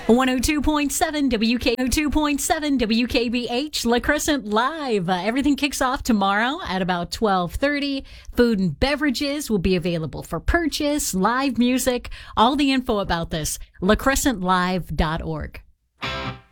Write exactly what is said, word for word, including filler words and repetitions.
one oh two point seven W K one oh two point seven W K B H La Crescent Live. Uh, everything kicks off tomorrow at about twelve thirty. Food and beverages will be available for purchase, live music. All the info about this, la crescent live dot org.